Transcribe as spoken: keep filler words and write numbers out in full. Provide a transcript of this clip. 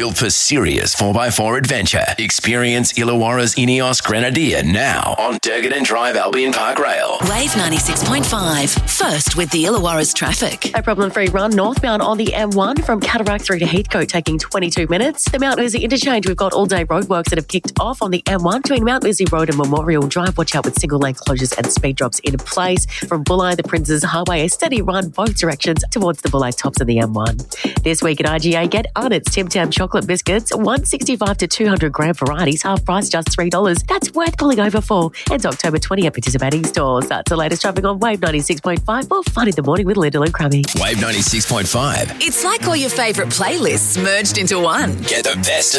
built for serious four by four adventure. Experience Illawarra's Ineos Grenadier now on Durgan Drive Albion Park Rail. Wave ninety-six point five. First with the Illawarra's traffic. A problem-free run northbound on the M one from Cataract through to Heathcote, taking twenty-two minutes. The Mount Lizzie interchange, we've got all-day roadworks that have kicked off on the M one between Mount Lizzie Road and Memorial Drive. Watch out with single-lane closures and speed drops in place. From Bulli, the Princes Highway, a steady run both directions towards the Bulli Tops and the M one. This week at I G A, get Arnott's Tim Tam chocolate biscuits, one sixty-five to two hundred gram varieties, half price, just three dollars. That's worth pulling over for. Ends October twentieth at participating stores. That's the latest traffic on Wave ninety-six point five. More fun in the morning with Lyndall and Crummy. Wave ninety-six point five. It's like all your favourite playlists merged into one. Get the best